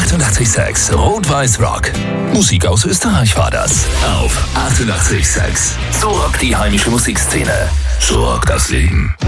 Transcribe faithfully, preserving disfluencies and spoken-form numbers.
achtundachtzig Komma sechs Rot-Weiß Rock. Musik aus Österreich war das. Auf achtundachtzig Komma sechs. So rockt die heimische Musikszene. So rockt das Leben.